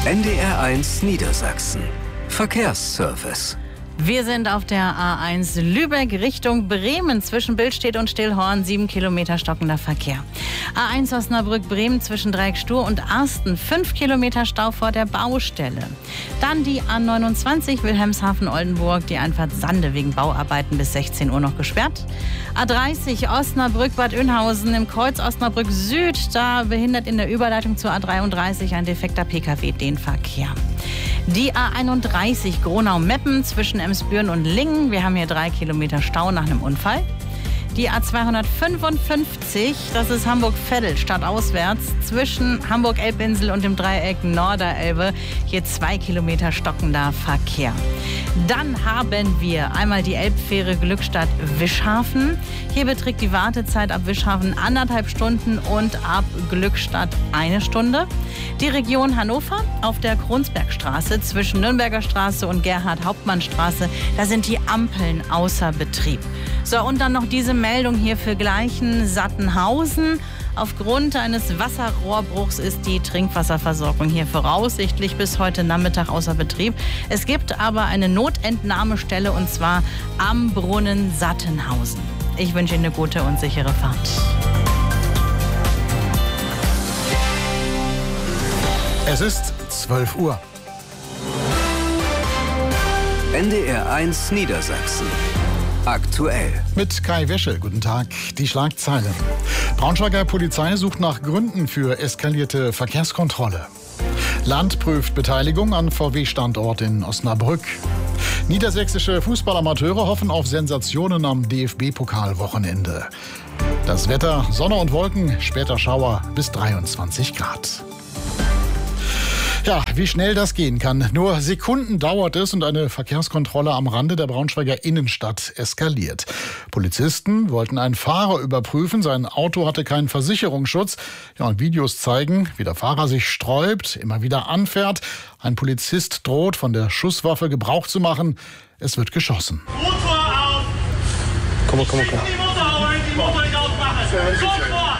NDR1 Niedersachsen. Verkehrsservice. Wir sind auf der A1 Lübeck Richtung Bremen. Zwischen Billstedt und Stillhorn 7 Kilometer stockender Verkehr. A1 Osnabrück-Bremen zwischen Dreieck-Stur und Arsten 5 Kilometer Stau vor der Baustelle. Dann die A29 Wilhelmshaven-Oldenburg, die Einfahrt Sande wegen Bauarbeiten bis 16 Uhr noch gesperrt. A30 Osnabrück-Bad Oeynhausen im Kreuz Osnabrück Süd. Da behindert in der Überleitung zur A33 ein defekter Pkw den Verkehr. Die A31 Gronau-Meppen zwischen Emsbüren und Lingen. Wir haben hier 3 Kilometer Stau nach einem Unfall. Die A255, das ist Hamburg-Veddel stadtauswärts zwischen Hamburg-Elbinsel und dem Dreieck Norderelbe. Hier 2 Kilometer stockender Verkehr. Dann haben wir einmal die Elbfähre Glückstadt-Wischhafen. Hier beträgt die Wartezeit ab Wischhafen 1,5 Stunden und ab Glückstadt 1 Stunde. Die Region Hannover auf der Kronsbergstraße zwischen Nürnberger Straße und Gerhard-Hauptmann-Straße. Da sind die Ampeln außer Betrieb. So, und dann noch diese Meldung hier für Gleichen-Sattenhausen. Aufgrund eines Wasserrohrbruchs ist die Trinkwasserversorgung hier voraussichtlich bis heute Nachmittag außer Betrieb. Es gibt aber eine Notentnahmestelle und zwar am Brunnen Sattenhausen. Ich wünsche Ihnen eine gute und sichere Fahrt. Es ist 12 Uhr. NDR1 Niedersachsen. Aktuell. Mit Kai Wäsche, guten Tag. Die Schlagzeile. Braunschweiger Polizei sucht nach Gründen für eskalierte Verkehrskontrolle. Land prüft Beteiligung an VW-Standort in Osnabrück. Niedersächsische Fußballamateure hoffen auf Sensationen am DFB-Pokalwochenende. Das Wetter, Sonne und Wolken, später Schauer bis 23 Grad. Ja, wie schnell das gehen kann. Nur Sekunden dauert es und eine Verkehrskontrolle am Rande der Braunschweiger Innenstadt eskaliert. Polizisten wollten einen Fahrer überprüfen. Sein Auto hatte keinen Versicherungsschutz. Ja, und Videos zeigen, wie der Fahrer sich sträubt, immer wieder anfährt. Ein Polizist droht, von der Schusswaffe Gebrauch zu machen. Es wird geschossen. Motor auf! Komm. Die Motor holen, die Motor nicht aufmachen! Sofort!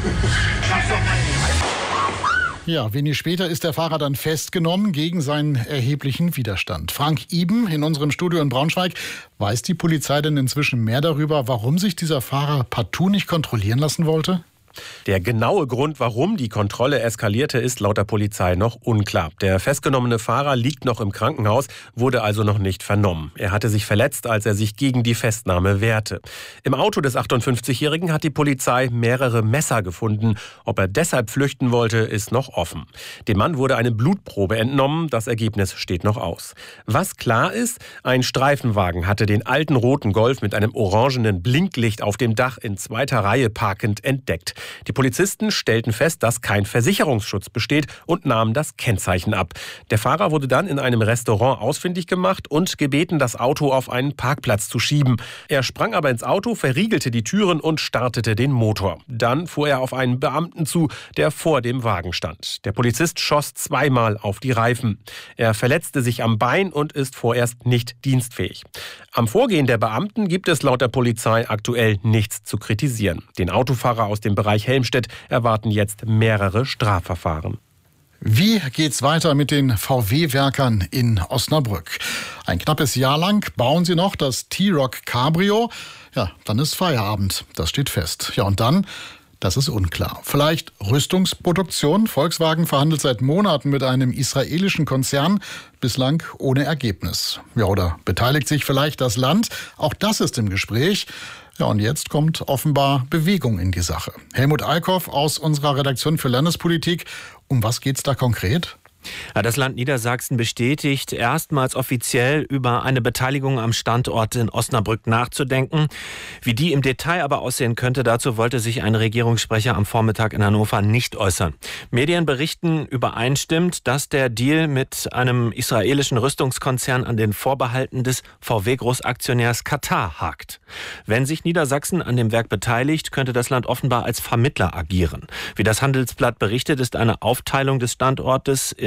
Ja, wenig später ist der Fahrer dann festgenommen gegen seinen erheblichen Widerstand. Frank Iben in unserem Studio in Braunschweig. Weiß die Polizei denn inzwischen mehr darüber, warum sich dieser Fahrer partout nicht kontrollieren lassen wollte? Der genaue Grund, warum die Kontrolle eskalierte, ist laut der Polizei noch unklar. Der festgenommene Fahrer liegt noch im Krankenhaus, wurde also noch nicht vernommen. Er hatte sich verletzt, als er sich gegen die Festnahme wehrte. Im Auto des 58-Jährigen hat die Polizei mehrere Messer gefunden. Ob er deshalb flüchten wollte, ist noch offen. Dem Mann wurde eine Blutprobe entnommen. Das Ergebnis steht noch aus. Was klar ist, ein Streifenwagen hatte den alten roten Golf mit einem orangenen Blinklicht auf dem Dach in zweiter Reihe parkend entdeckt. Die Polizisten stellten fest, dass kein Versicherungsschutz besteht und nahmen das Kennzeichen ab. Der Fahrer wurde dann in einem Restaurant ausfindig gemacht und gebeten, das Auto auf einen Parkplatz zu schieben. Er sprang aber ins Auto, verriegelte die Türen und startete den Motor. Dann fuhr er auf einen Beamten zu, der vor dem Wagen stand. Der Polizist schoss zweimal auf die Reifen. Er verletzte sich am Bein und ist vorerst nicht dienstfähig. Am Vorgehen der Beamten gibt es laut der Polizei aktuell nichts zu kritisieren. Den Autofahrer aus dem Bereich Helmstedt erwarten jetzt mehrere Strafverfahren. Wie geht's weiter mit den VW-Werkern in Osnabrück? Ein knappes Jahr lang bauen sie noch das T-Roc Cabrio. Ja, dann ist Feierabend. Das steht fest. Ja, und dann? Das ist unklar. Vielleicht Rüstungsproduktion? Volkswagen verhandelt seit Monaten mit einem israelischen Konzern, bislang ohne Ergebnis. Ja, oder beteiligt sich vielleicht das Land? Auch das ist im Gespräch. Ja, und jetzt kommt offenbar Bewegung in die Sache. Helmut Eickhoff aus unserer Redaktion für Landespolitik. Um was geht's da konkret? Ja, das Land Niedersachsen bestätigt erstmals offiziell, über eine Beteiligung am Standort in Osnabrück nachzudenken. Wie die im Detail aber aussehen könnte, dazu wollte sich ein Regierungssprecher am Vormittag in Hannover nicht äußern. Medien berichten übereinstimmend, dass der Deal mit einem israelischen Rüstungskonzern an den Vorbehalten des VW-Großaktionärs Katar hakt. Wenn sich Niedersachsen an dem Werk beteiligt, könnte das Land offenbar als Vermittler agieren. Wie das Handelsblatt berichtet, ist eine Aufteilung des Standortes in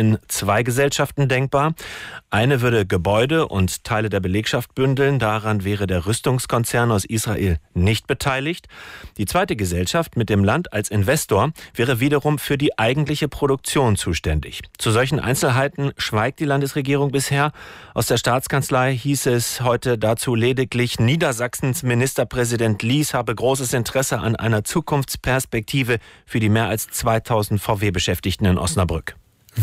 Berlin 2 Gesellschaften denkbar. Eine würde Gebäude und Teile der Belegschaft bündeln. Daran wäre der Rüstungskonzern aus Israel nicht beteiligt. Die zweite Gesellschaft mit dem Land als Investor wäre wiederum für die eigentliche Produktion zuständig. Zu solchen Einzelheiten schweigt die Landesregierung bisher. Aus der Staatskanzlei hieß es heute dazu lediglich, Niedersachsens Ministerpräsident Lies habe großes Interesse an einer Zukunftsperspektive für die mehr als 2000 VW-Beschäftigten in Osnabrück.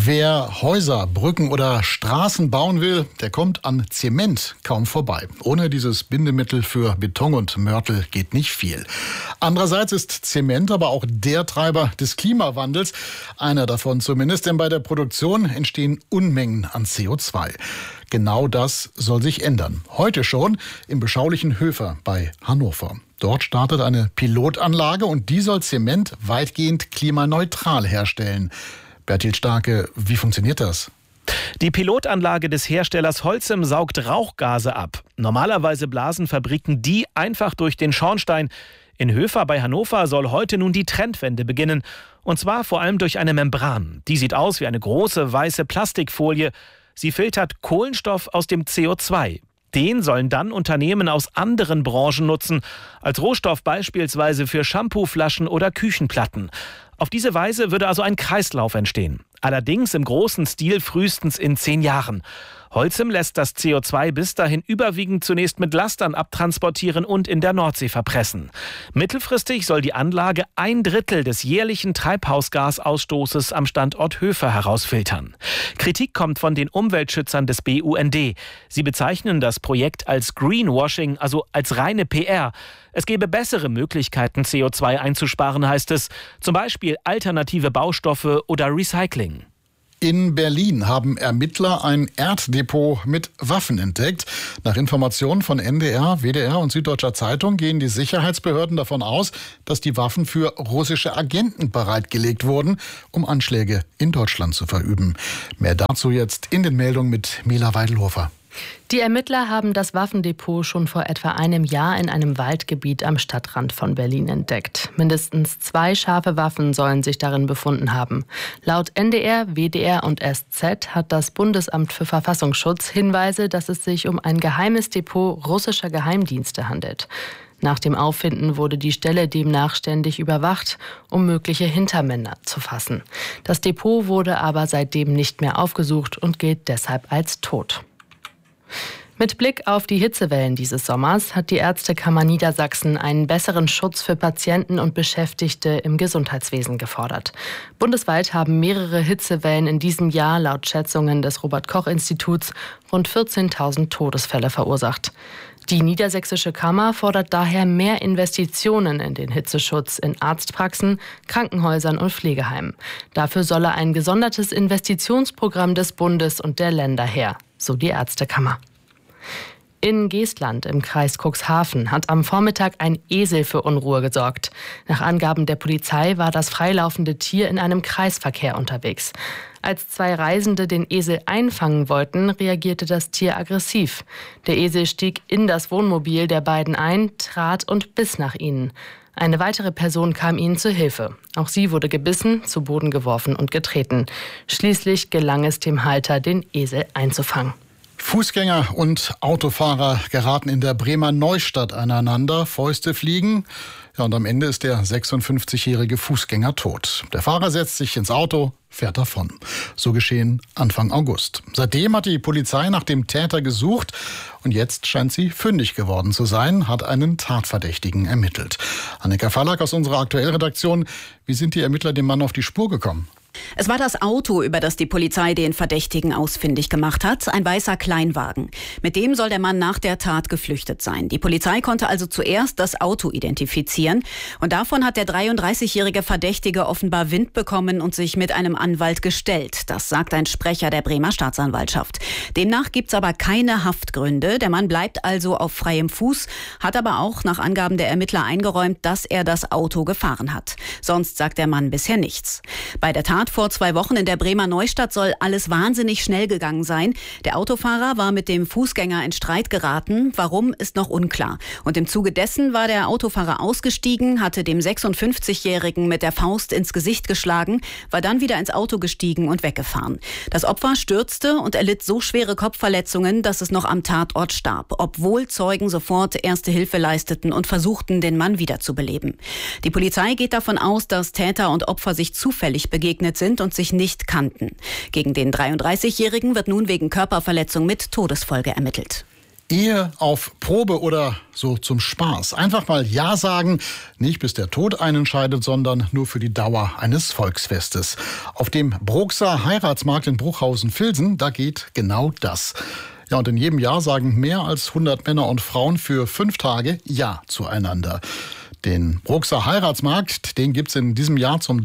Wer Häuser, Brücken oder Straßen bauen will, der kommt an Zement kaum vorbei. Ohne dieses Bindemittel für Beton und Mörtel geht nicht viel. Andererseits ist Zement aber auch der Treiber des Klimawandels. Einer davon zumindest, denn bei der Produktion entstehen Unmengen an CO2. Genau das soll sich ändern. Heute schon im beschaulichen Höfer bei Hannover. Dort startet eine Pilotanlage und die soll Zement weitgehend klimaneutral herstellen. Bertil Starke, wie funktioniert das? Die Pilotanlage des Herstellers Holcim saugt Rauchgase ab. Normalerweise blasen Fabriken die einfach durch den Schornstein. In Höfer bei Hannover soll heute nun die Trendwende beginnen. Und zwar vor allem durch eine Membran. Die sieht aus wie eine große weiße Plastikfolie. Sie filtert Kohlenstoff aus dem CO2. Den sollen dann Unternehmen aus anderen Branchen nutzen, als Rohstoff beispielsweise für Shampooflaschen oder Küchenplatten. Auf diese Weise würde also ein Kreislauf entstehen. Allerdings im großen Stil frühestens in 10 Jahren. Holcim lässt das CO2 bis dahin überwiegend zunächst mit Lastern abtransportieren und in der Nordsee verpressen. Mittelfristig soll die Anlage 1/3 des jährlichen Treibhausgasausstoßes am Standort Höfer herausfiltern. Kritik kommt von den Umweltschützern des BUND. Sie bezeichnen das Projekt als Greenwashing, also als reine PR. Es gebe bessere Möglichkeiten, CO2 einzusparen, heißt es. Zum Beispiel alternative Baustoffe oder Recycling. In Berlin haben Ermittler ein Erddepot mit Waffen entdeckt. Nach Informationen von NDR, WDR und Süddeutscher Zeitung gehen die Sicherheitsbehörden davon aus, dass die Waffen für russische Agenten bereitgelegt wurden, um Anschläge in Deutschland zu verüben. Mehr dazu jetzt in den Meldungen mit Mila Weidelhofer. Die Ermittler haben das Waffendepot schon vor etwa einem Jahr in einem Waldgebiet am Stadtrand von Berlin entdeckt. Mindestens 2 scharfe Waffen sollen sich darin befunden haben. Laut NDR, WDR und SZ hat das Bundesamt für Verfassungsschutz Hinweise, dass es sich um ein geheimes Depot russischer Geheimdienste handelt. Nach dem Auffinden wurde die Stelle demnach ständig überwacht, um mögliche Hintermänner zu fassen. Das Depot wurde aber seitdem nicht mehr aufgesucht und gilt deshalb als tot. Mit Blick auf die Hitzewellen dieses Sommers hat die Ärztekammer Niedersachsen einen besseren Schutz für Patienten und Beschäftigte im Gesundheitswesen gefordert. Bundesweit haben mehrere Hitzewellen in diesem Jahr laut Schätzungen des Robert-Koch-Instituts rund 14.000 Todesfälle verursacht. Die Niedersächsische Kammer fordert daher mehr Investitionen in den Hitzeschutz in Arztpraxen, Krankenhäusern und Pflegeheimen. Dafür solle ein gesondertes Investitionsprogramm des Bundes und der Länder her, so die Ärztekammer. In Geestland im Kreis Cuxhaven hat am Vormittag ein Esel für Unruhe gesorgt. Nach Angaben der Polizei war das freilaufende Tier in einem Kreisverkehr unterwegs. Als 2 Reisende den Esel einfangen wollten, reagierte das Tier aggressiv. Der Esel stieg in das Wohnmobil der beiden ein, trat und biss nach ihnen. Eine weitere Person kam ihnen zu Hilfe. Auch sie wurde gebissen, zu Boden geworfen und getreten. Schließlich gelang es dem Halter, den Esel einzufangen. Fußgänger und Autofahrer geraten in der Bremer Neustadt aneinander, Fäuste fliegen. Ja, und am Ende ist der 56-jährige Fußgänger tot. Der Fahrer setzt sich ins Auto, fährt davon. So geschehen Anfang August. Seitdem hat die Polizei nach dem Täter gesucht und jetzt scheint sie fündig geworden zu sein, hat einen Tatverdächtigen ermittelt. Annika Fallack aus unserer Aktuellredaktion. Wie sind die Ermittler dem Mann auf die Spur gekommen? Es war das Auto, über das die Polizei den Verdächtigen ausfindig gemacht hat, ein weißer Kleinwagen. Mit dem soll der Mann nach der Tat geflüchtet sein. Die Polizei konnte also zuerst das Auto identifizieren und davon hat der 33-jährige Verdächtige offenbar Wind bekommen und sich mit einem Anwalt gestellt. Das sagt ein Sprecher der Bremer Staatsanwaltschaft. Demnach gibt's aber keine Haftgründe. Der Mann bleibt also auf freiem Fuß, hat aber auch nach Angaben der Ermittler eingeräumt, dass er das Auto gefahren hat. Sonst sagt der Mann bisher nichts. Bei der Tat Tat vor 2 Wochen in der Bremer Neustadt soll alles wahnsinnig schnell gegangen sein. Der Autofahrer war mit dem Fußgänger in Streit geraten. Warum, ist noch unklar. Und im Zuge dessen war der Autofahrer ausgestiegen, hatte dem 56-Jährigen mit der Faust ins Gesicht geschlagen, war dann wieder ins Auto gestiegen und weggefahren. Das Opfer stürzte und erlitt so schwere Kopfverletzungen, dass es noch am Tatort starb, obwohl Zeugen sofort Erste Hilfe leisteten und versuchten, den Mann wiederzubeleben. Die Polizei geht davon aus, dass Täter und Opfer sich zufällig begegnet sind und sich nicht kannten. Gegen den 33-Jährigen wird nun wegen Körperverletzung mit Todesfolge ermittelt. Ehe auf Probe oder so zum Spaß. Einfach mal Ja sagen, nicht bis der Tod einen scheidet, sondern nur für die Dauer eines Volksfestes. Auf dem Bruxer Heiratsmarkt in Bruchhausen-Vilsen, da geht genau das. Ja, und in jedem Jahr sagen mehr als 100 Männer und Frauen für 5 Tage Ja zueinander. Den Bruxer Heiratsmarkt, den gibt's in diesem Jahr zum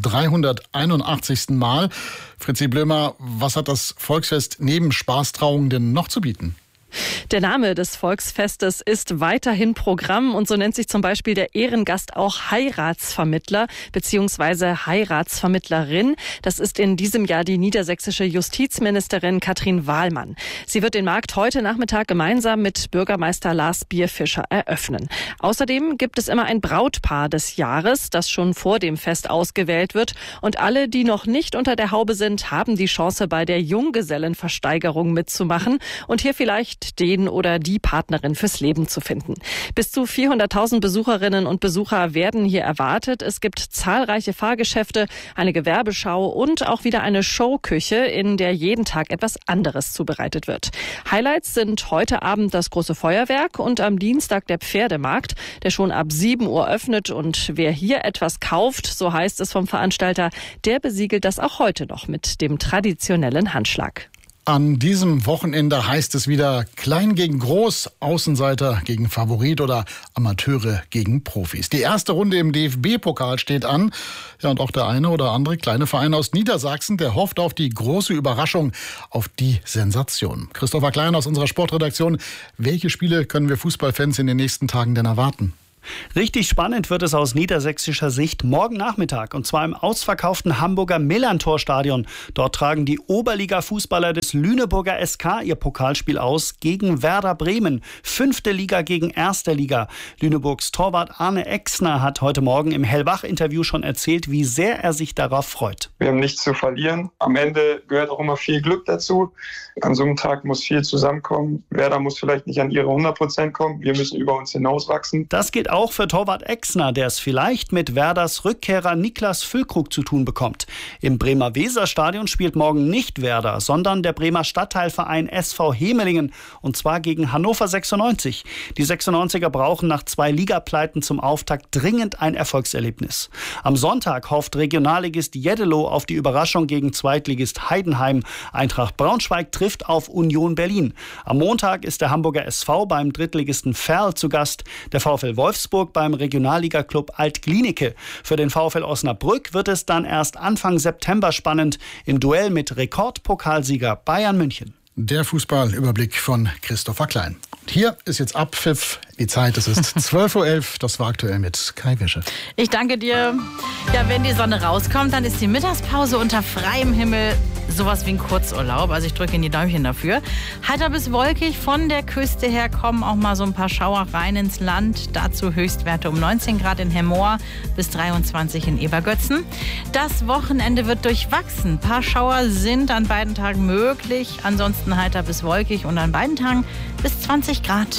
381. Mal. Fritzi Blömer, was hat das Volksfest neben Spaßtrauungen denn noch zu bieten? Der Name des Volksfestes ist weiterhin Programm und so nennt sich zum Beispiel der Ehrengast auch Heiratsvermittler bzw. Heiratsvermittlerin. Das ist in diesem Jahr die niedersächsische Justizministerin Katrin Wahlmann. Sie wird den Markt heute Nachmittag gemeinsam mit Bürgermeister Lars Bierfischer eröffnen. Außerdem gibt es immer ein Brautpaar des Jahres, das schon vor dem Fest ausgewählt wird. Und alle, die noch nicht unter der Haube sind, haben die Chance, bei der Junggesellenversteigerung mitzumachen und hier vielleicht den oder die Partnerin fürs Leben zu finden. Bis zu 400.000 Besucherinnen und Besucher werden hier erwartet. Es gibt zahlreiche Fahrgeschäfte, eine Gewerbeschau und auch wieder eine Showküche, in der jeden Tag etwas anderes zubereitet wird. Highlights sind heute Abend das große Feuerwerk und am Dienstag der Pferdemarkt, der schon ab 7 Uhr öffnet. Und wer hier etwas kauft, so heißt es vom Veranstalter, der besiegelt das auch heute noch mit dem traditionellen Handschlag. An diesem Wochenende heißt es wieder Klein gegen Groß, Außenseiter gegen Favorit oder Amateure gegen Profis. Die erste Runde im DFB-Pokal steht an. Ja, und auch der eine oder andere kleine Verein aus Niedersachsen, der hofft auf die große Überraschung, auf die Sensation. Christopher Klein aus unserer Sportredaktion. Welche Spiele können wir Fußballfans in den nächsten Tagen denn erwarten? Richtig spannend wird es aus niedersächsischer Sicht morgen Nachmittag, und zwar im ausverkauften Hamburger Millerntor-Stadion. Dort tragen die Oberliga-Fußballer des Lüneburger SK ihr Pokalspiel aus gegen Werder Bremen. 5. Liga gegen 1. Liga. Lüneburgs Torwart Arne Exner hat heute Morgen im Hellwach-Interview schon erzählt, wie sehr er sich darauf freut. Wir haben nichts zu verlieren. Am Ende gehört auch immer viel Glück dazu. An so einem Tag muss viel zusammenkommen. Werder muss vielleicht nicht an ihre 100% kommen. Wir müssen über uns hinauswachsen. Das geht auch für Torwart Exner, der es vielleicht mit Werders Rückkehrer Niklas Füllkrug zu tun bekommt. Im Bremer Weserstadion spielt morgen nicht Werder, sondern der Bremer Stadtteilverein SV Hemelingen, und zwar gegen Hannover 96. Die 96er brauchen nach 2 Ligapleiten zum Auftakt dringend ein Erfolgserlebnis. Am Sonntag hofft Regionalligist Jeddelo auf die Überraschung gegen Zweitligist Heidenheim. Eintracht Braunschweig trifft auf Union Berlin. Am Montag ist der Hamburger SV beim Drittligisten Verl zu Gast. Der VfL Wolfsburg beim Regionalliga-Club Alt-Glienicke. Für den VfL Osnabrück wird es dann erst Anfang September spannend im Duell mit Rekordpokalsieger Bayern München. Der Fußballüberblick von Christopher Klein. Hier ist jetzt Abpfiff. Die Zeit, es ist 12.11 Uhr. Das war aktuell mit Kai Wische. Ich danke dir. Ja, wenn die Sonne rauskommt, dann ist die Mittagspause unter freiem Himmel sowas wie ein Kurzurlaub. Also ich drücke in die Däumchen dafür. Heiter bis wolkig. Von der Küste her kommen auch mal so ein paar Schauer rein ins Land. Dazu Höchstwerte um 19 Grad in Hemmoor bis 23 in Ebergötzen. Das Wochenende wird durchwachsen. Ein paar Schauer sind an beiden Tagen möglich. Ansonsten heiter bis wolkig und an beiden Tagen bis 20 Grad.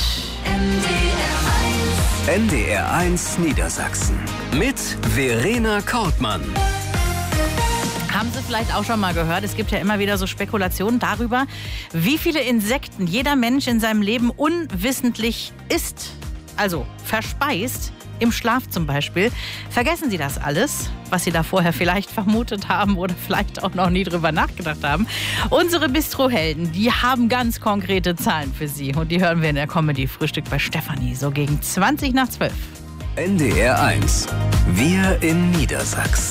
NDR1 Niedersachsen mit Verena Kortmann. Haben Sie vielleicht auch schon mal gehört, es gibt ja immer wieder so Spekulationen darüber, wie viele Insekten jeder Mensch in seinem Leben unwissentlich isst, also verspeist, im Schlaf zum Beispiel. Vergessen Sie das alles, was Sie da vorher vielleicht vermutet haben oder vielleicht auch noch nie drüber nachgedacht haben. Unsere Bistro-Helden, die haben ganz konkrete Zahlen für Sie und die hören wir in der Comedy Frühstück bei Stefanie, so gegen 20 nach 12. NDR1, wir in Niedersachsen.